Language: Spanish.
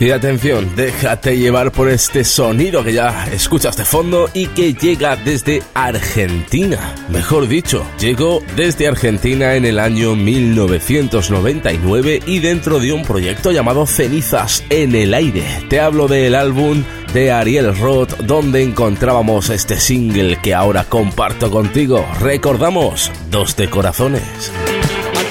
Y atención, déjate llevar por este sonido que ya escuchas de fondo y que llega desde Argentina. Mejor dicho, llegó desde Argentina en el año 1999 y dentro de un proyecto llamado Cenizas en el Aire. Te hablo del álbum de Ariel Roth, donde encontrábamos este single que ahora comparto contigo. Recordamos, Dos de Corazones.